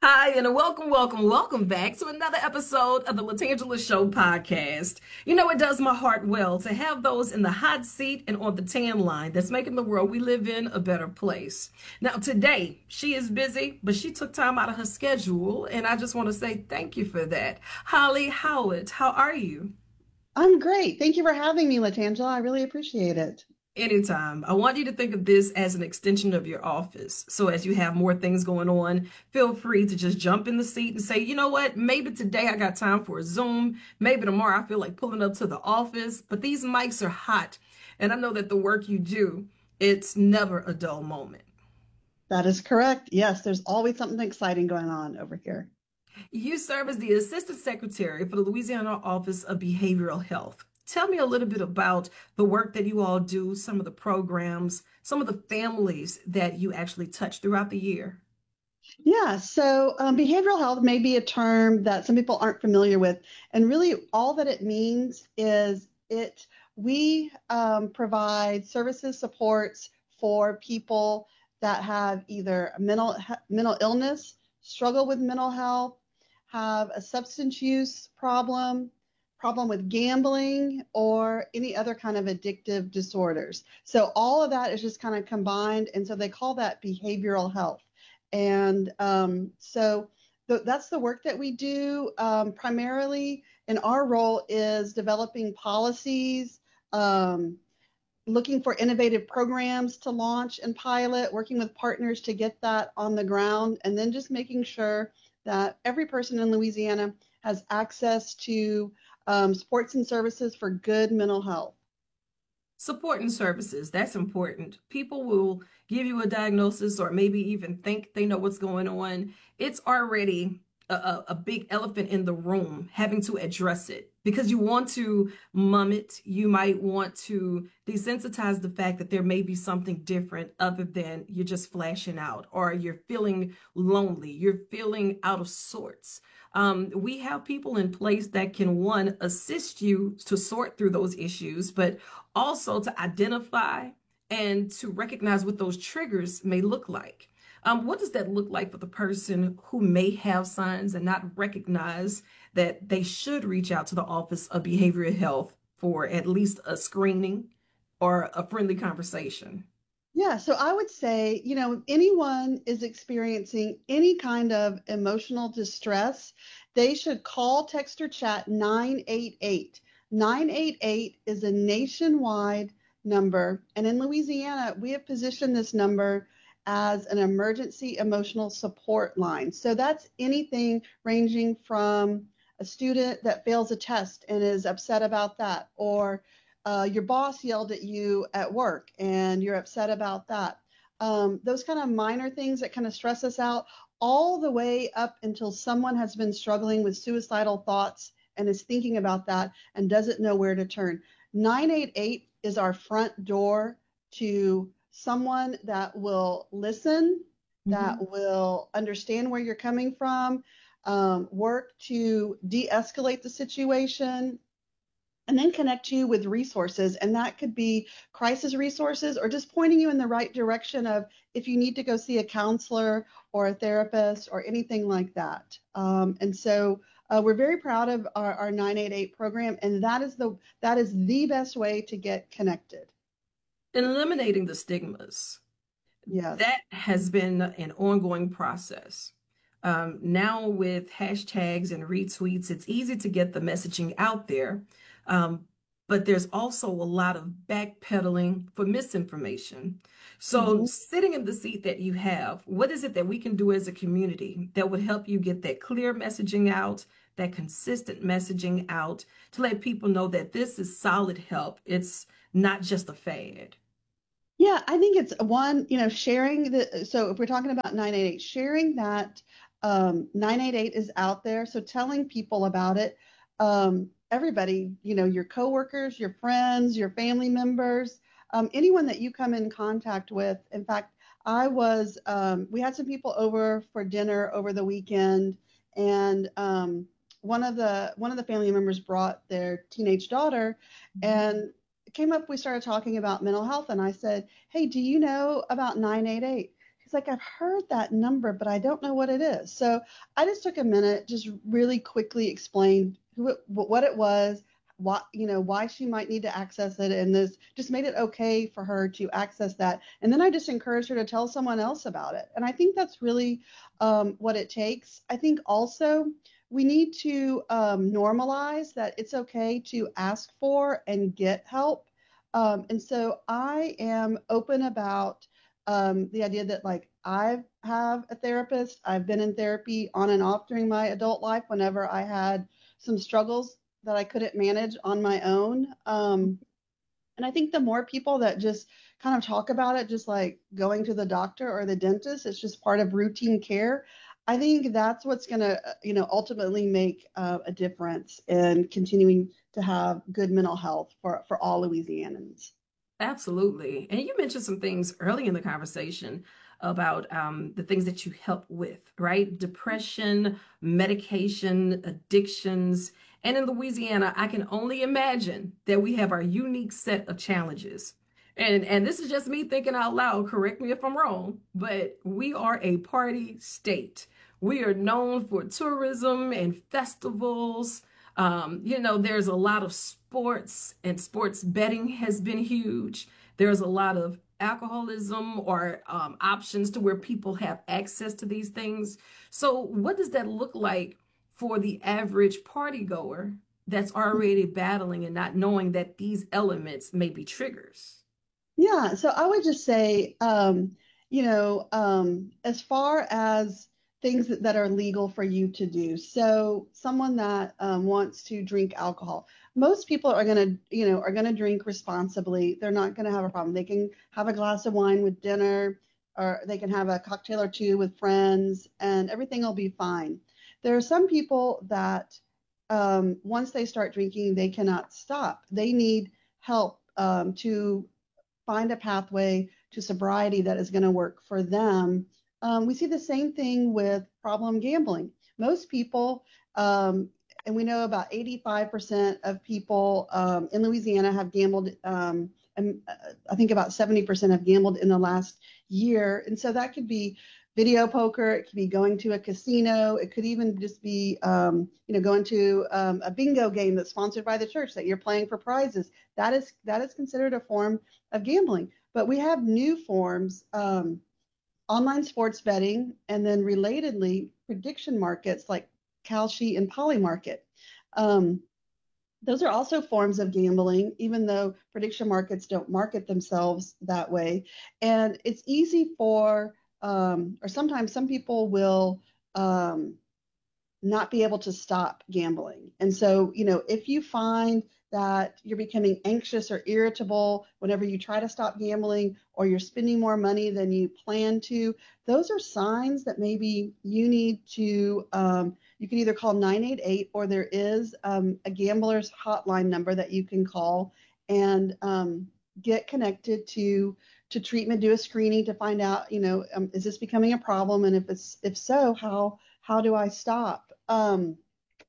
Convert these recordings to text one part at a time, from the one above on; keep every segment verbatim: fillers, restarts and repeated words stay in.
Hi, and welcome, welcome, welcome back to another episode of the Latangela Show podcast. You know, it does my heart well to have those in the hot seat and on the tan line that's making the world we live in a better place. Now, today, she is busy, but she took time out of her schedule, and I just want to say thank you for that. Holly Howard, how are you? I'm great. Thank you for having me, Latangela. I really appreciate it. Anytime. I want you to think of this as an extension of your office. So as you have more things going on, feel free to just jump in the seat and say, you know what, maybe today I got time for a Zoom. Maybe tomorrow I feel like pulling up to the office. But these mics are hot. And I know that the work you do, it's never a dull moment. That is correct. Yes, there's always something exciting going on over here. You serve as the Assistant Secretary for the Louisiana Office of Behavioral Health. Tell me a little bit about the work that you all do, some of the programs, some of the families that you actually touch throughout the year. Yeah, so um, behavioral health may be a term that some people aren't familiar with, and really all that it means is it we um, provide services, supports for people that have either mental he- mental illness, struggle with mental health, have a substance use problem, problem with gambling, or any other kind of addictive disorders. So all of that is just kind of combined, and so they call that behavioral health. And um, so th- that's the work that we do. Um, primarily, and our role is developing policies, um, looking for innovative programs to launch and pilot, working with partners to get that on the ground, and then just making sure that every person in Louisiana has access to um, supports and services for good mental health. Support and services, that's important. People will give you a diagnosis or maybe even think they know what's going on. It's already a, a, a big elephant in the room having to address it because you want to mum it. You might want to desensitize the fact that there may be something different other than you're just flashing out or you're feeling lonely, you're feeling out of sorts. Um, we have people in place that can, one, assist you to sort through those issues, but also to identify and to recognize what those triggers may look like. Um, what does that look like for the person who may have signs and not recognize that they should reach out to the Office of Behavioral Health for at least a screening or a friendly conversation? Yeah, so I would say, you know, if anyone is experiencing any kind of emotional distress, they should call, text, or chat nine eight eight. nine eight eight is a nationwide number, and in Louisiana, we have positioned this number as an emergency emotional support line. So that's anything ranging from a student that fails a test and is upset about that, or uh, your boss yelled at you at work and you're upset about that. Um, those kind of minor things that kind of stress us out, all the way up until someone has been struggling with suicidal thoughts and is thinking about that and doesn't know where to turn. nine eight eight is our front door to someone that will listen, that Mhm. will understand where you're coming from, um, work to de escalate the situation, and then connect you with resources. And that could be crisis resources or just pointing you in the right direction of if you need to go see a counselor or a therapist or anything like that. Um, and so uh, we're very proud of our, our nine eight eight program, and that is the that is the best way to get connected. Eliminating the stigmas. Yes. That has been an ongoing process. Um, now, with hashtags and retweets, it's easy to get the messaging out there. Um, but there's also a lot of backpedaling for misinformation. So, Mhm. sitting in the seat that you have, what is it that we can do as a community that would help you get that clear messaging out, that consistent messaging out to let people know that this is solid help? It's not just a fad. Yeah, I think it's one, you know, sharing the, so if we're talking about nine eight eight, sharing that um, nine eight eight is out there. So telling people about it, um, everybody, you know, your coworkers, your friends, your family members, um, anyone that you come in contact with. In fact, I was, um, we had some people over for dinner over the weekend, and um, one of the one of the family members brought their teenage daughter, and came up, we started talking about mental health, and I said, hey, do you know about nine eight eight? He's like, I've heard that number, but I don't know what it is. So I just took a minute, just really quickly explained who it, what it was, why, you know, why she might need to access it, and this just made it okay for her to access that. And then I just encouraged her to tell someone else about it. And I think that's really um, what it takes. I think also we need to um, normalize that it's okay to ask for and get help. Um, and so I am open about um, the idea that like I have a therapist. I've been in therapy on and off during my adult life whenever I had some struggles that I couldn't manage on my own. Um, and I think the more people that just kind of talk about it, just like going to the doctor or the dentist, it's just part of routine care. I think that's what's going to, you know, ultimately make uh, a difference in continuing to have good mental health for, for all Louisianans. Absolutely. And you mentioned some things early in the conversation about um, the things that you help with, right? Depression, medication, addictions. And in Louisiana, I can only imagine that we have our unique set of challenges. And, and this is just me thinking out loud, correct me if I'm wrong, but we are a party state. We are known for tourism and festivals. Um, you know, there's a lot of sports, and sports betting has been huge. There's a lot of alcoholism or um, options to where people have access to these things. So, what does that look like for the average party goer that's already battling and not knowing that these elements may be triggers? Yeah, so I would just say, um, you know, um, as far as things that, that are legal for you to do. So someone that um, wants to drink alcohol, most people are going to, you know, are going to drink responsibly. They're not going to have a problem. They can have a glass of wine with dinner, or they can have a cocktail or two with friends, and everything will be fine. There are some people that um, once they start drinking, they cannot stop. They need help um, to find a pathway to sobriety that is going to work for them. Um, we see the same thing with problem gambling. Most people, um, and we know about eighty-five percent of people um, in Louisiana have gambled, um, and uh, I think about seventy percent have gambled in the last year. And so that could be video poker, it could be going to a casino, it could even just be, um, you know, going to um, a bingo game that's sponsored by the church that you're playing for prizes. That is that is considered a form of gambling. But we have new forms, um, online sports betting, and then relatedly, prediction markets like Kalshi and Polymarket. Um, those are also forms of gambling, even though prediction markets don't market themselves that way. And it's easy for, um, or sometimes some people will um, not be able to stop gambling. And so, you know, if you find that you're becoming anxious or irritable whenever you try to stop gambling, or you're spending more money than you plan to, those are signs that maybe you need to, um, you can either call nine eight eight, or there is um, a gambler's hotline number that you can call and um, get connected to to treatment, do a screening to find out, you know, um, is this becoming a problem? And if it's if so, how how do I stop? Um,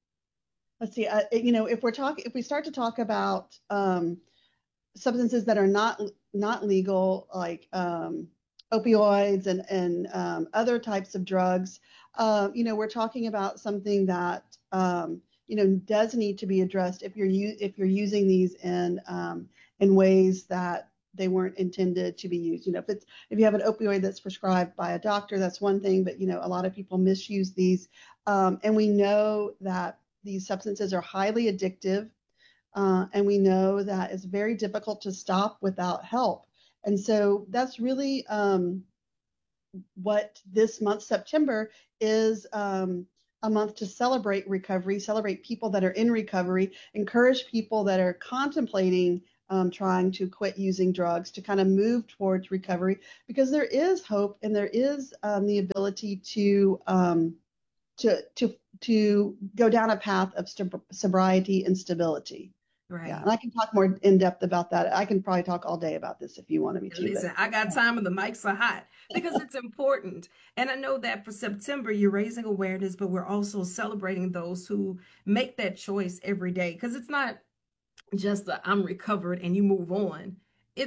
let's see, uh, you know, if we're talking, if we start to talk about um, substances that are not not legal, like um, opioids and and um, other types of drugs, uh, you know, we're talking about something that um, you know does need to be addressed if you're u- if you're using these in um, in ways that they weren't intended to be used. You know, if it's if you have an opioid that's prescribed by a doctor, that's one thing, but you know, a lot of people misuse these, um, and we know that these substances are highly addictive, uh, and we know that it's very difficult to stop without help. And so that's really um, what this month, September, is um, a month to celebrate recovery, celebrate people that are in recovery, encourage people that are contemplating um, trying to quit using drugs to kind of move towards recovery, because there is hope and there is um, the ability to um, to to to go down a path of st- sobriety and stability. Yeah, Right. and I can talk more in depth about that. I can probably talk all day about this if you wanted me to, but Listen, I got time and the mics are hot because it's important. And I know that for September, you're raising awareness, but we're also celebrating those who make that choice every day because it's not just a, I'm recovered and you move on. It's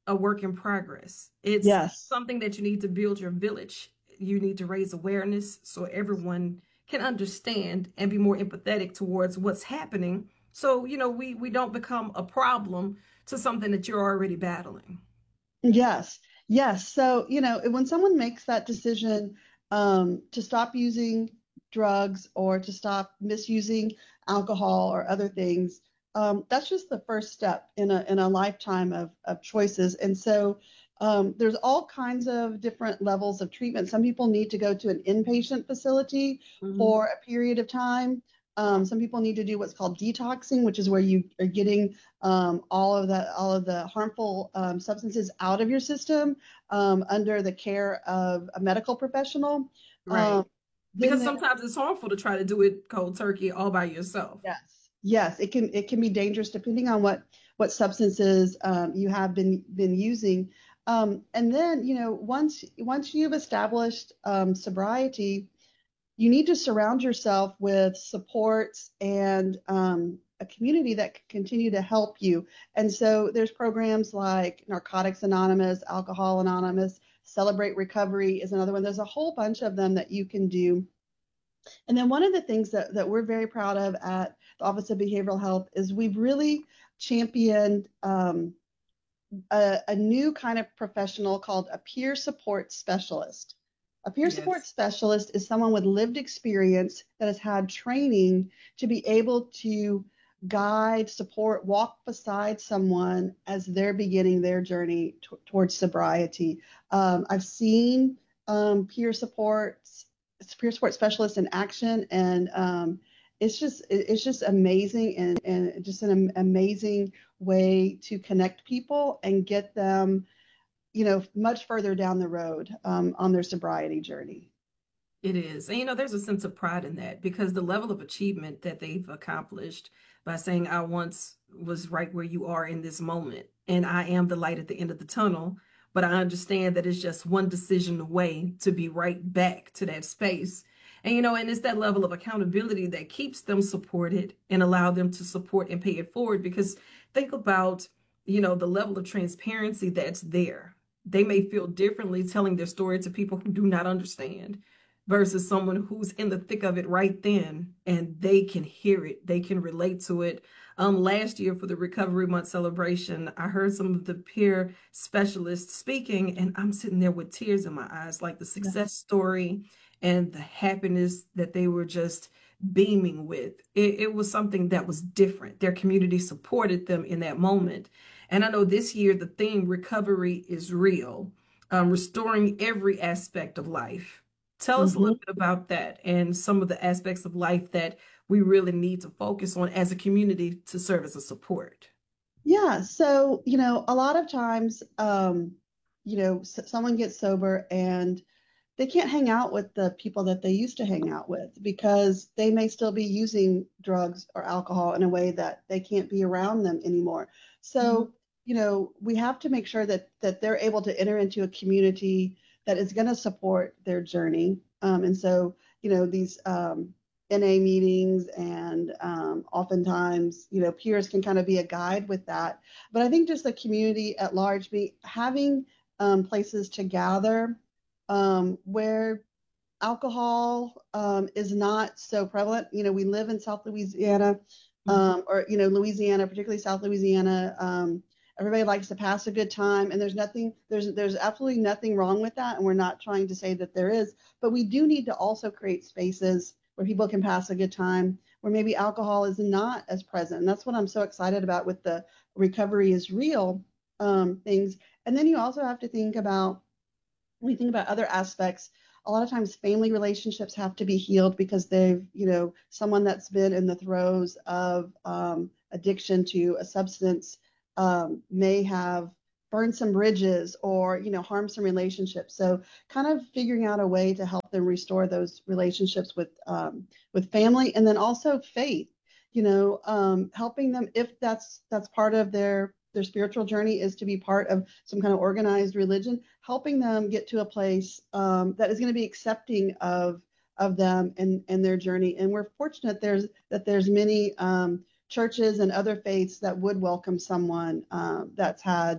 a work in progress. It's Yes. something that you need to build your village. You need to raise awareness so everyone can understand and be more empathetic towards what's happening. So, you know, we we don't become a problem to something that you're already battling. Yes, yes. So, you know, when someone makes that decision um, to stop using drugs or to stop misusing alcohol or other things, um, that's just the first step in a in a lifetime of of choices. And so, um, there's all kinds of different levels of treatment. Some people need to go to an inpatient facility Mhm. for a period of time. Um, some people need to do what's called detoxing, which is where you are getting um, all of the all of the harmful um, substances out of your system um, under the care of a medical professional. Right. Um, then Because there, sometimes it's harmful to try to do it cold turkey all by yourself. yes, yes, it can it can be dangerous depending on what what substances um, you have been been using. Um, and then, you know, once once you've established um, sobriety, you need to surround yourself with supports and um, a community that can continue to help you. And so there's programs like Narcotics Anonymous, Alcohol Anonymous, Celebrate Recovery is another one. There's a whole bunch of them that you can do. And then one of the things that, that we're very proud of at the Office of Behavioral Health is we've really championed um, a, a new kind of professional called a peer support specialist. A peer support Yes. specialist is someone with lived experience that has had training to be able to guide, support, walk beside someone as they're beginning their journey t- towards sobriety. Um, I've seen um, peer support peer support specialists in action, and um, it's just it's just amazing and, and just an amazing way to connect people and get them, you know, much further down the road um, on their sobriety journey. It is. And you know, there's a sense of pride in that because the level of achievement that they've accomplished by saying, I once was right where you are in this moment, and I am the light at the end of the tunnel. But I understand that it's just one decision away to be right back to that space. And you know, and it's that level of accountability that keeps them supported and allow them to support and pay it forward. Because think about, you know, the level of transparency that's there. They may feel differently telling their story to people who do not understand versus someone who's in the thick of it right then and they can hear it, they can relate to it. Um, last year for the Recovery Month celebration, I heard some of the peer specialists speaking, and I'm sitting there with tears in my eyes, like the success Yes. story and the happiness that they were just beaming with. It, it was something that was different. Their community supported them in that moment. And I know this year the theme recovery is real, um, restoring every aspect of life. Tell us a Mm-hmm. little bit about that and some of the aspects of life that we really need to focus on as a community to serve as a support. Yeah, so, you know, a lot of times, um, you know, s someone gets sober and they can't hang out with the people that they used to hang out with because they may still be using drugs or alcohol in a way that they can't be around them anymore. Mhm. So, you know, we have to make sure that that they're able to enter into a community that is going to support their journey. Um, and so, you know, these um, N A meetings and um, oftentimes, you know, peers can kind of be a guide with that. But I think just the community at large, be having um, places to gather um, where alcohol um, is not so prevalent. You know, we live in South Louisiana, Mhm. um, or you know, Louisiana, particularly South Louisiana. Um, everybody likes to pass a good time, and there's nothing, there's there's absolutely nothing wrong with that, and we're not trying to say that there is, but we do need to also create spaces where people can pass a good time, where maybe alcohol is not as present, and that's what I'm so excited about with the recovery is real um, things. And then you also have to think about when we think about other aspects, a lot of times family relationships have to be healed because they've, you know, someone that's been in the throes of um, addiction to a substance um, may have burned some bridges or, you know, harmed some relationships. So kind of figuring out a way to help them restore those relationships with um, with family and then also faith, you know, um, helping them if that's that's part of their their spiritual journey is to be part of some kind of organized religion, helping them get to a place um, that is going to be accepting of of them and and their journey. And we're fortunate there's that there's many um, churches and other faiths that would welcome someone um, that's had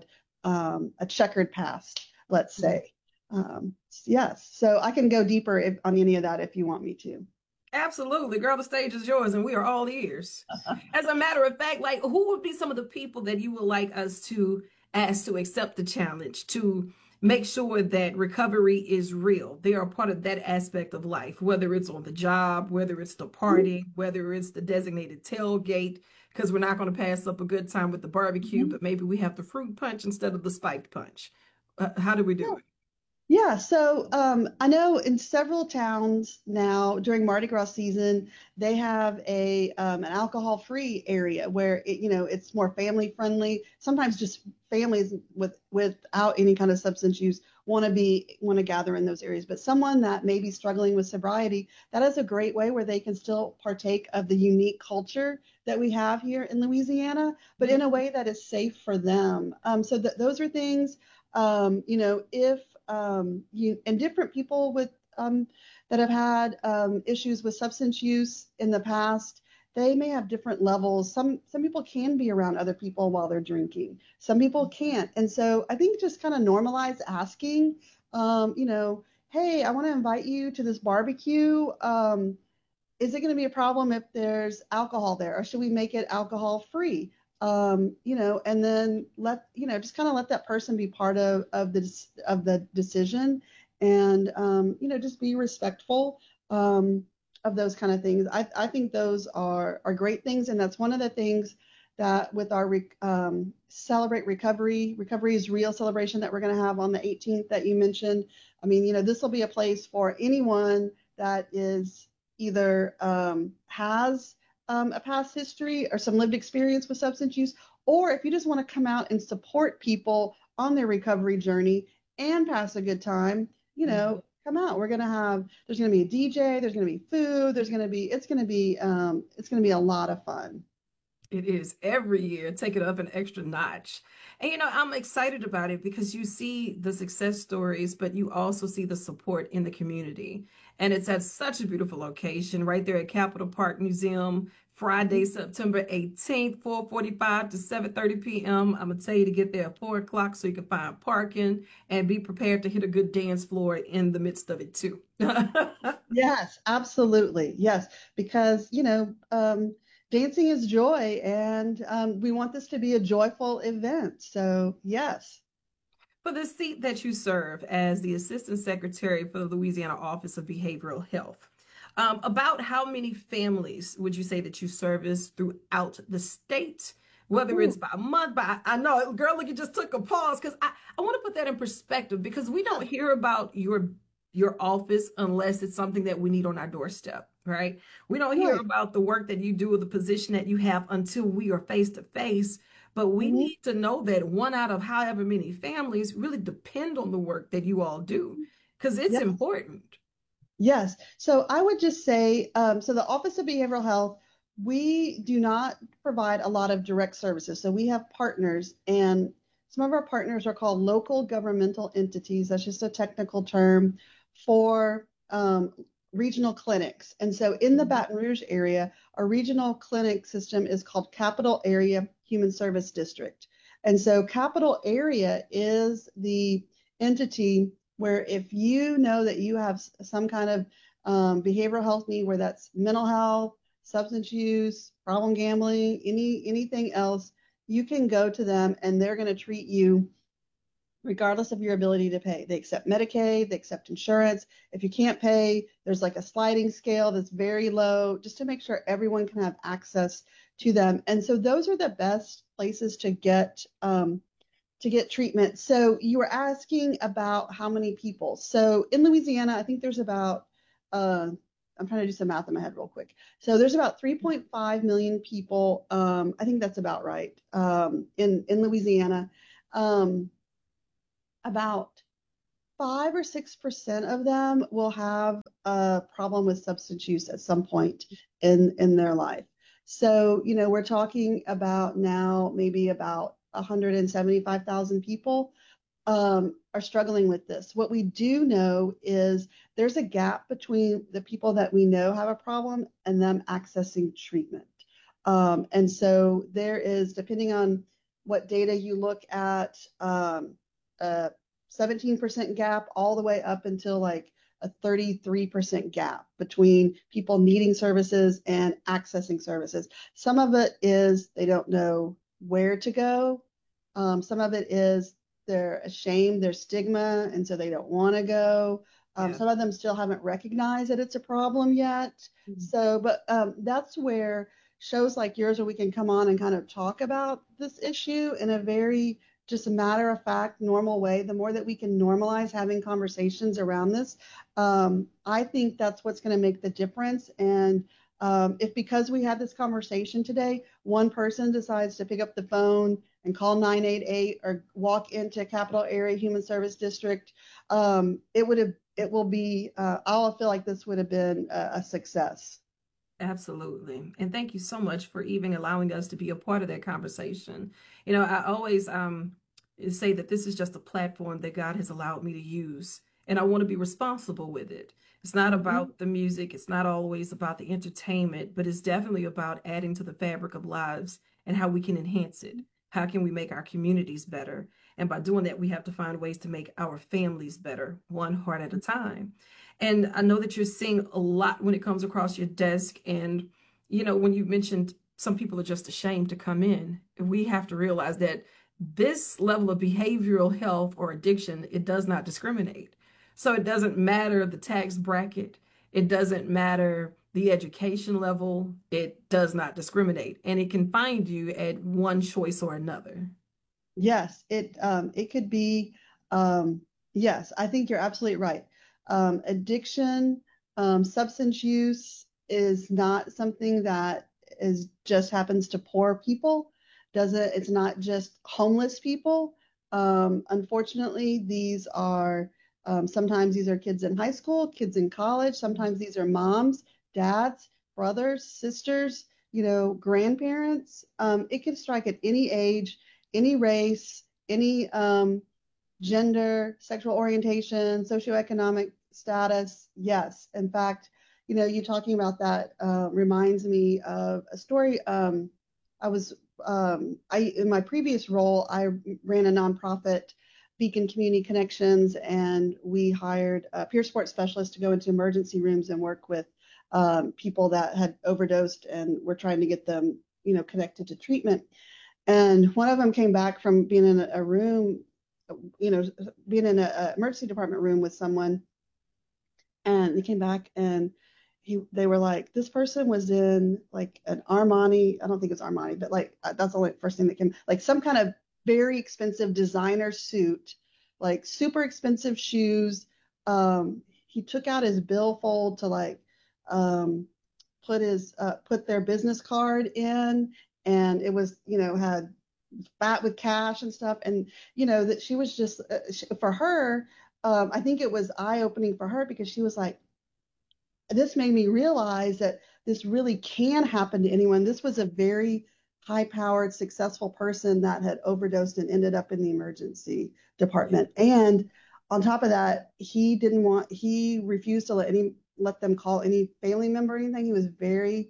um, a checkered past, let's say. Um, yes, so I can go deeper if, on any of that if you want me to. Absolutely, girl, the stage is yours and we are all ears. As a matter of fact, like who would be some of the people that you would like us to ask to accept the challenge, to make sure that recovery is real? They are part of that aspect of life, whether it's on the job, whether it's the party, whether it's the designated tailgate, because we're not going to pass up a good time with the barbecue, Mhm. but maybe we have the fruit punch instead of the spiked punch. Uh, how do we do it? Yeah, so um, I know in several towns now during Mardi Gras season, they have a um, an alcohol-free area where it, you know, it's more family friendly. Sometimes just families with without any kind of substance use want to be want to gather in those areas. But someone that may be struggling with sobriety, that is a great way where they can still partake of the unique culture that we have here in Louisiana, but in a way that is safe for them. Um, so th those are things um, you know, if um, you and different people with um, that have had um, issues with substance use in the past, they may have different levels. Some some people can be around other people while they're drinking. Some people can't, and so I think just kind of normalize asking. Um, you know, hey, I want to invite you to this barbecue. Um, is it going to be a problem if there's alcohol there, or should we make it alcohol free? Um, you know, and then let you know, just kind of let that person be part of of the of the decision, and um, you know, just be respectful um, of those kind of things. I I think those are are great things, and that's one of the things that with our um, celebrate recovery, recovery is real celebration that we're going to have on the eighteenth that you mentioned. I mean, you know, this will be a place for anyone that is either um, has um, a past history or some lived experience with substance use, or if you just want to come out and support people on their recovery journey and pass a good time, you Mhm. know, come out. We're gonna have there's gonna be a D J, there's gonna be food, there's gonna be it's gonna be um, it's gonna be a lot of fun. It is every year, take it up an extra notch. And you know, I'm excited about it because you see the success stories, but you also see the support in the community. And it's at such a beautiful location right there at Capitol Park Museum, Friday, September eighteenth, four forty-five to seven thirty p m. I'm gonna tell you to get there at four o'clock so you can find parking and be prepared to hit a good dance floor in the midst of it too. Yes, absolutely. Yes, because, you know, um, dancing is joy and um, we want this to be a joyful event. So, yes. For the seat that you serve as the Assistant Secretary for the Louisiana Office of Behavioral Health, um, about how many families would you say that you service throughout the state? Whether it's Ooh, by month, by I know, girl, look, you just took a pause because I, I want to put that in perspective because we don't hear about your your office unless it's something that we need on our doorstep, right? We don't hear right. about the work that you do or the position that you have until we are face to face, but we Mhm. need to know that one out of however many families really depend on the work that you all do because it's Yes. important. Yes. So I would just say, um, so the Office of Behavioral Health, we do not provide a lot of direct services. So we have partners, and some of our partners are called local governmental entities. That's just a technical term for um, regional clinics. And so in the Mhm. Baton Rouge area, our regional clinic system is called Capital Area Human Service District. And so Capital Area is the entity where if you know that you have some kind of um, behavioral health need, where that's mental health, substance use, problem gambling, any anything else, you can go to them and they're going to treat you regardless of your ability to pay. They accept Medicaid, they accept insurance. If you can't pay, there's like a sliding scale that's very low just to make sure everyone can have access to them. And so those are the best places to get um, to get treatment. So you were asking about how many people. So in Louisiana, I think there's about, uh, I'm trying to do some math in my head real quick. So there's about three point five million people. Um, I think that's about right um, in in Louisiana. Um, about five or six percent of them will have a problem with substance use at some point in in their life. So, you know, we're talking about now maybe about one hundred seventy-five thousand people um, are struggling with this. What we do know is there's a gap between the people that we know have a problem and them accessing treatment. Um, and so there is, depending on what data you look at, um, a seventeen percent gap all the way up until like a thirty-three percent gap between people needing services and accessing services. Some of it is they don't know where to go. Um, some of it is they're ashamed, there's stigma, and so they don't want to go. Um, Yeah. some of them still haven't recognized that it's a problem yet. Mhm. So, but um, that's where shows like yours, where we can come on and kind of talk about this issue in a very just a matter of fact, normal way. The more that we can normalize having conversations around this, um, I think that's what's going to make the difference. And um, if because we had this conversation today, one person decides to pick up the phone and call nine eight eight or walk into Capital Area Human Service District, um, it would have, it will be, uh, I'll feel like this would have been a, a success. Absolutely. And thank you so much for even allowing us to be a part of that conversation. You know, I always um, say that this is just a platform that God has allowed me to use, and I want to be responsible with it. It's not Mhm. about the music, it's not always about the entertainment, but it's definitely about adding to the fabric of lives and how we can enhance it. How can we make our communities better? And by doing that, we have to find ways to make our families better, one heart at a time. And I know that you're seeing a lot when it comes across your desk. And, you know, when you mentioned some people are just ashamed to come in, we have to realize that this level of behavioral health or addiction, it does not discriminate. So it doesn't matter the tax bracket, it doesn't matter the education level, it does not discriminate. And it can find you at one choice or another. Yes, it um, it could be. Um, yes, I think you're absolutely right. Um, addiction, um, substance use is not something that is just happens to poor people. Doesn't It's not just homeless people. Um, unfortunately, these are um, sometimes these are kids in high school, kids in college. Sometimes these are moms, dads, brothers, sisters, you know, grandparents. Um, it can strike at any age, any race, any um, gender, sexual orientation, socioeconomic status. Yes. In fact, you know, you talking about that uh, reminds me of a story. Um, I was, um, I in my previous role, I ran a nonprofit, Beacon Community Connections, and we hired a peer support specialist to go into emergency rooms and work with um, people that had overdosed, and we're trying to get them, you know, connected to treatment. And one of them came back from being in a, a room, you know, being in an emergency department room with someone, and they came back and he, they were like, this person was in like an Armani, I don't think it's Armani, but like uh, that's the only first thing that came, like some kind of very expensive designer suit, like super expensive shoes. Um, he took out his billfold to like um, put his uh, put their business card in, and it was, you know, had fat with cash and stuff. And you know that she was just uh, she, for her, um, I think it was eye opening for her because she was like, this made me realize that this really can happen to anyone. This was a very high powered, successful person that had overdosed and ended up in the emergency Yeah. department. And on top of that, he didn't want, he refused to let any, let them call any family member or anything. He was very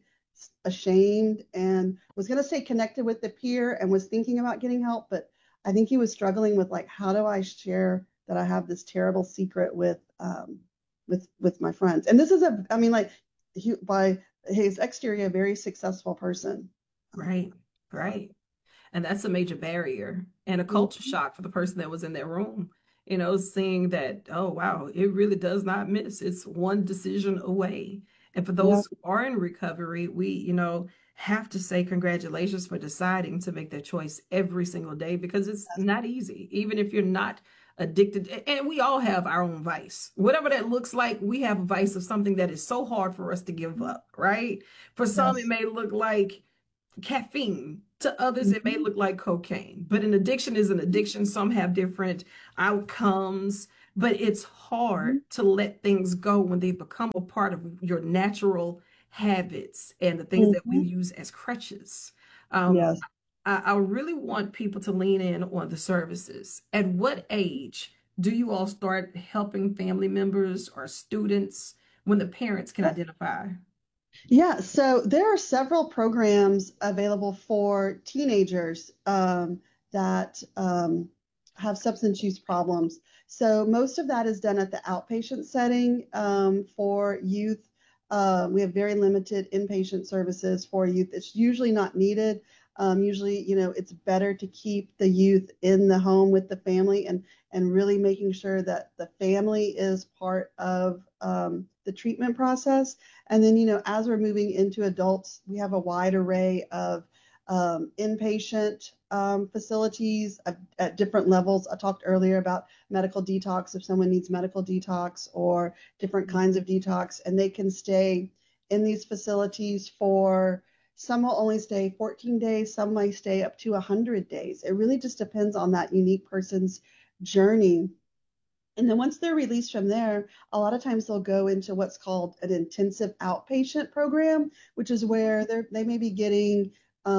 ashamed and was going to stay connected with the peer and was thinking about getting help. But I think he was struggling with like, how do I share that I have this terrible secret with, um, with with my friends. And this is a, I mean, like he, by his exterior, a very successful person. Right. Right. And that's a major barrier and a culture Mhm. shock for the person that was in that room. You know, seeing that, oh, wow, it really does not miss. It's one decision away. And for Yeah. those who are in recovery, we, you know, have to say congratulations for deciding to make that choice every single day because it's not easy, even if you're not addicted. And we all have our own vice. Whatever that looks like, we have a vice of something that is so hard for us to give up, right? For some, it Yes. may look like caffeine. To others, it may Mhm. look like cocaine, but an addiction is an addiction. Some have different outcomes, but it's hard Mhm. to let things go when they become a part of your natural habits and the things that we Mhm. use as crutches. Um, Yes. I, I really want people to lean in on the services. At what age do you all start helping family members or students when the parents can identify? Yeah, so there are several programs available for teenagers um, that um, have substance use problems. So most of that is done at the outpatient setting um, for youth. Uh, we have very limited inpatient services for youth. It's usually not needed. Um, usually, you know, it's better to keep the youth in the home with the family and and really making sure that the family is part of um, the treatment process. And then, you know, as we're moving into adults, we have a wide array of um, inpatient um, facilities at, at different levels. I talked earlier about medical detox if someone needs medical detox or different kinds of detox, and they can stay in these facilities for some will only stay fourteen days, some might stay up to one hundred days. It really just depends on that unique person's journey. And then once they're released from there, a lot of times they'll go into what's called an intensive outpatient program, which is where they're, they may be getting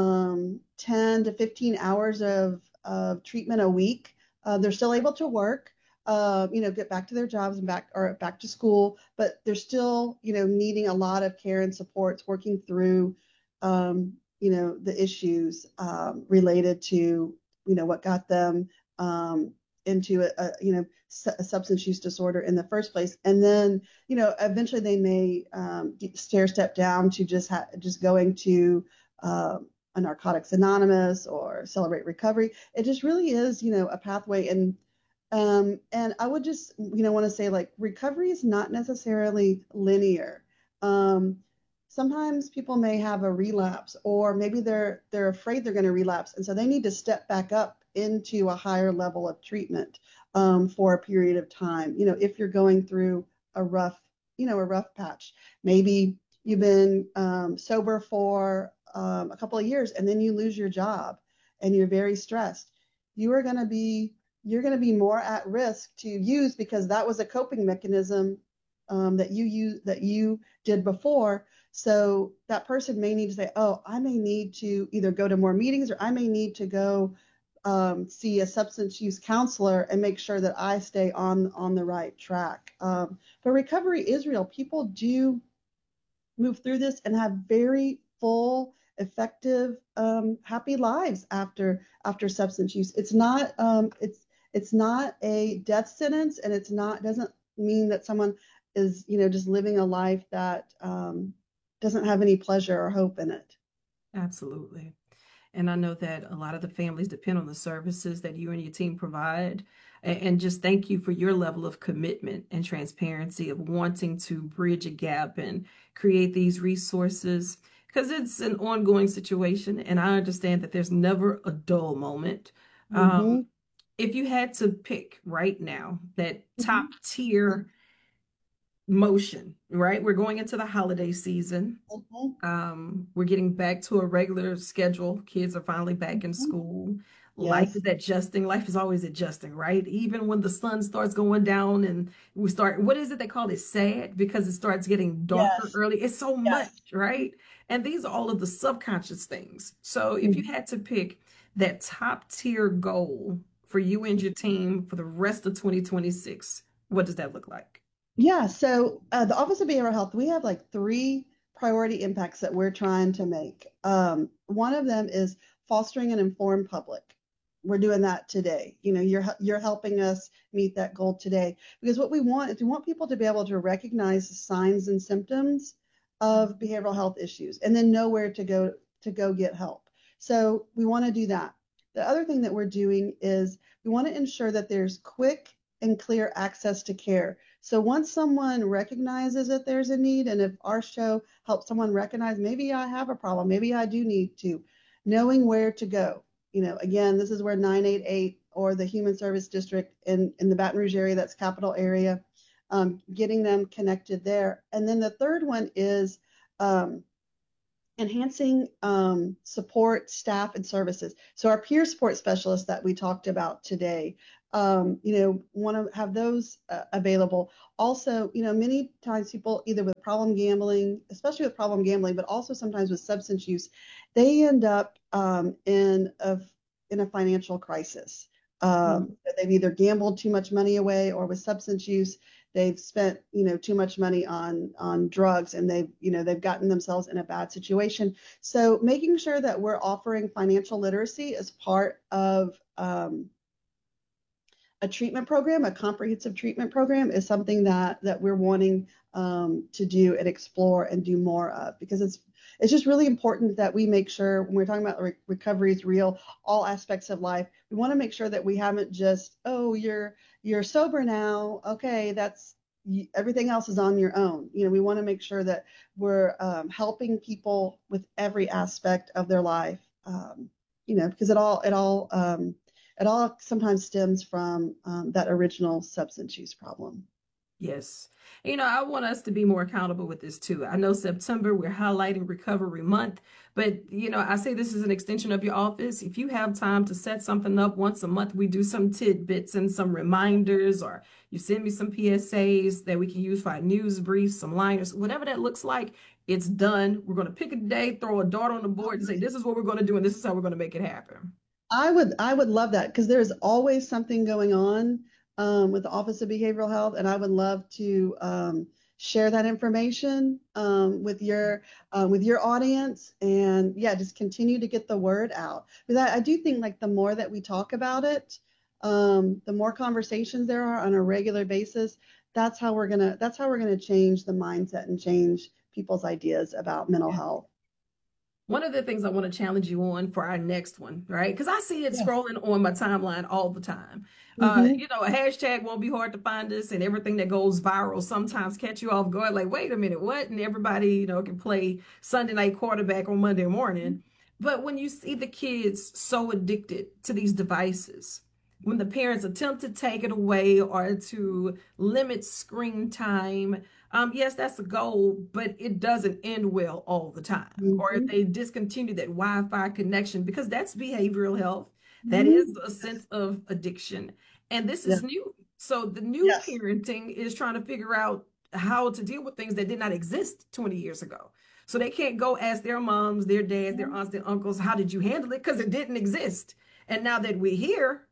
um, ten to fifteen hours of, of treatment a week. Uh, they're still able to work, uh, you know, get back to their jobs and back or back to school, but they're still, you know, needing a lot of care and supports, working through, um, you know, the issues um, related to, you know, what got them um, into a, a you know a substance use disorder in the first place, and then you know eventually they may um, stair step down to just ha- just going to um, a Narcotics Anonymous or Celebrate Recovery. It just really is you know a pathway, and um, and I would just you know want to say like recovery is not necessarily linear. Um, Sometimes people may have a relapse, or maybe they're they're afraid they're going to relapse, and so they need to step back up into a higher level of treatment um, for a period of time. You know, if you're going through a rough, you know, a rough patch, maybe you've been um, sober for um, a couple of years, and then you lose your job, and you're very stressed. You are going to be you're going to be more at risk to use because that was a coping mechanism um, that you use that you did before. So that person may need to say, oh, I may need to either go to more meetings or I may need to go um, see a substance use counselor and make sure that I stay on on the right track. Um, but recovery is real. People do move through this and have very full, effective, um, happy lives after after substance use. It's not um, it's it's not a death sentence, and it's not doesn't mean that someone is you know just living a life that um, doesn't have any pleasure or hope in it. Absolutely. And I know that a lot of the families depend on the services that you and your team provide. And just thank you for your level of commitment and transparency of wanting to bridge a gap and create these resources because it's an ongoing situation. And I understand that there's never a dull moment. Um, Mm-hmm. if you had to pick right now that top Mm-hmm. tier motion, right? We're going into the holiday season. Mm-hmm. Um, we're getting back to a regular schedule. Kids are finally back in Mm-hmm. school. Life Yes. is adjusting. Life is always adjusting, right? Even when the sun starts going down and we start, what is it they call it? Sad because it starts getting darker Yes. early. It's so much, Yes. right? And these are all of the subconscious things. So if you Mhm. had to pick that top tier goal for you and your team for the rest of twenty twenty-six, what does that look like? Yeah, so uh, the Office of Behavioral Health, we have like three priority impacts that we're trying to make. Um, one of them is fostering an informed public. We're doing that today. You know, you're you're helping us meet that goal today because what we want is we want people to be able to recognize the signs and symptoms of behavioral health issues and then know where to go to go get help. So we want to do that. The other thing that we're doing is we want to ensure that there's quick and clear access to care. So once someone recognizes that there's a need, and if our show helps someone recognize maybe I have a problem, maybe I do need to, knowing where to go. You know, again, this is where nine eight eight or the Human Service District in, in the Baton Rouge area, that's capital area, um, getting them connected there. And then the third one is um, enhancing um, support staff and services. So our peer support specialists that we talked about today, um, you know, want to have those uh, available. Also, you know, many times people either with problem gambling, especially with problem gambling, but also sometimes with substance use, they end up um, in a in a financial crisis. Mhm. Um, they've either gambled too much money away, or with substance use, they've spent you know too much money on on drugs, and they've you know they've gotten themselves in a bad situation. So making sure that we're offering financial literacy as part of um, a treatment program, a comprehensive treatment program, is something that that we're wanting um, to do and explore and do more of, because it's it's just really important that we make sure when we're talking about re- recovery is real, all aspects of life. We want to make sure that we haven't just, oh, you're you're sober now, okay, that's y- everything else is on your own. You know, we want to make sure that we're um, helping people with every aspect of their life. Um, you know, because it all it all um, it all sometimes stems from um, that original substance use problem. Yes. You know, I want us to be more accountable with this too. I know September, we're highlighting Recovery Month, but you know, I say this is an extension of your office. If you have time to set something up once a month, we do some tidbits and some reminders, or you send me some P S As that we can use for our news briefs, some liners, whatever that looks like, it's done. We're going to pick a day, throw a dart on the board and say, this is what we're going to do, and this is how we're going to make it happen. I would I would love that, because there's always something going on um, with the Office of Behavioral Health, and I would love to um, share that information um, with your uh, with your audience, and yeah, just continue to get the word out. Because I, I do think like the more that we talk about it, um, the more conversations there are on a regular basis. That's how we're gonna that's how we're gonna change the mindset and change people's ideas about mental health. One of the things I want to challenge you on for our next one, right? Because I see it Yes. scrolling on my timeline all the time. Uh, Mm-hmm. you know, a hashtag won't be hard to find us, and everything that goes viral sometimes catch you off guard, like, wait a minute, what? And everybody, you know, can play Sunday night quarterback on Monday morning. But when you see the kids so addicted to these devices, when the parents attempt to take it away or to limit screen time, um, yes, that's a goal, but it doesn't end well all the time. Or if Mm-hmm. they discontinue that Wi-Fi connection, because that's behavioral health, that is Mm-hmm. a sense of addiction. And this Yeah. is new. So the new Yes. parenting is trying to figure out how to deal with things that did not exist twenty years ago. So they can't go ask their moms, their dads, their aunts, their uncles, how did you handle it? Because it didn't exist. And now that we're here,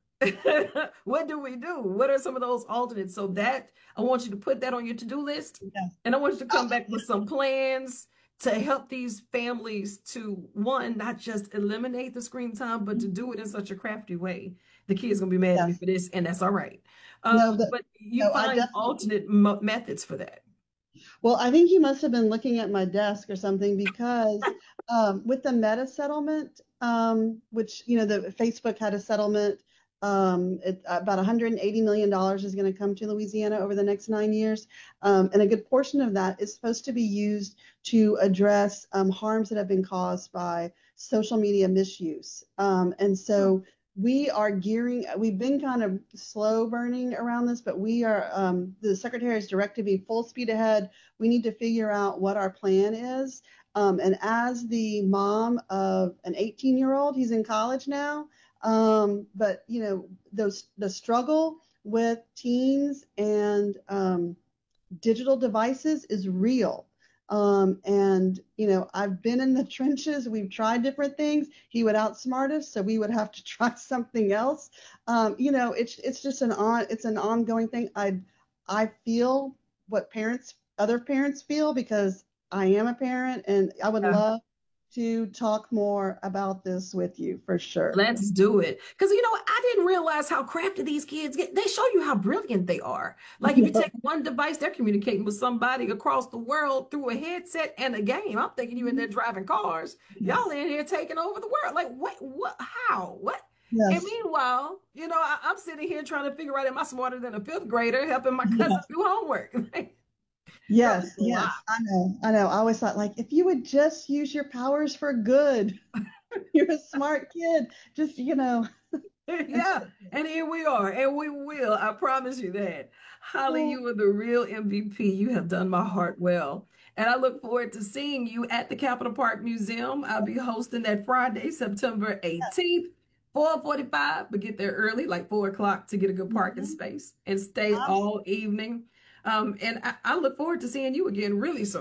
what do we do? What are some of those alternates? So that I want you to put that on your to-do list. Yes. And I want you to Uh, come back with some plans to help these families to, one, not just eliminate the screen time, but to do it in such a crafty way. The kid's gonna be mad at me yes. for this, and that's all right. No, Um, that but you no, I find definitely. alternate mo methods for that. Well, I think you must have been looking at my desk or something, because um, with the Meta settlement, um, which you know, the Facebook had a settlement. Um, it, about one hundred eighty million dollars is going to come to Louisiana over the next nine years, um, and a good portion of that is supposed to be used to address um, harms that have been caused by social media misuse. Um, and so we are gearing, we've been kind of slow burning around this, but we are, um, the secretary has directed me full speed ahead. We need to figure out what our plan is. Um, and as the mom of an eighteen year old, he's in college now. Um, but you know, those, the struggle with teens and um, digital devices is real. Um, and you know, I've been in the trenches. We've tried different things. He would outsmart us, so we would have to try something else. Um, you know, it's it's just an on it's an ongoing thing. I I feel what parents other parents feel, because I am a parent, and I would Yeah. love to talk more about this with you for sure. Let's do it. Because, you know, I didn't realize how crafty these kids get. They show you how brilliant they are. Like, if you take one device, they're communicating with somebody across the world through a headset and a game. I'm thinking you in there driving cars. Y'all in here taking over the world. Like, what? What? How? What? And Yes. meanwhile, you know, I, I'm sitting here trying to figure out, am I smarter than a fifth grader helping my cousin do homework? Girl, Yes, it's a lot. yes, I know, I know. I always thought, like, if you would just use your powers for good, you're a smart kid. Just, you know, Yeah, and here we are, and we will. I promise you that. Holly, you are the real M V P. You have done my heart well. And I look forward to seeing you at the Capitol Park Museum. I'll be hosting that Friday, September eighteenth, four forty-five, but get there early, like four o'clock, to get a good parking mhm. space and stay all evening. Um, and I, I look forward to seeing you again really soon.